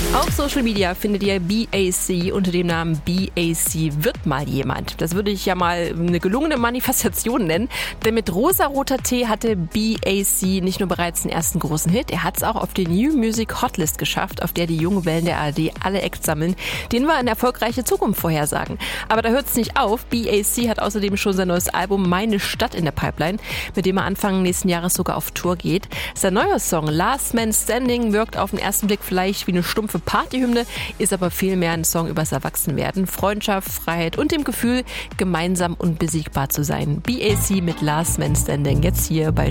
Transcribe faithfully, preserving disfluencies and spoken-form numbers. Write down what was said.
Auf Social Media findet ihr B A C unter dem Namen B A C wird mal jemand. Das würde ich ja mal eine gelungene Manifestation nennen, denn mit Rosaroter Tee hatte B A C nicht nur bereits den ersten großen Hit, er hat es auch auf die New Music Hotlist geschafft, auf der die jungen Wellen der A R D alle Acts sammeln, denen wir eine erfolgreiche Zukunft vorhersagen. Aber da hört es nicht auf. B A C hat außerdem schon sein neues Album Meine Stadt in der Pipeline, mit dem er Anfang nächsten Jahres sogar auf Tour geht. Sein neuer Song Last Man Standing wirkt auf den ersten Blick vielleicht wie eine stumpfe Partyhymne, ist aber vielmehr ein Song übers Erwachsenwerden, Freundschaft, Freiheit und dem Gefühl, gemeinsam unbesiegbar zu sein. B A C mit Last Man Standing, jetzt hier bei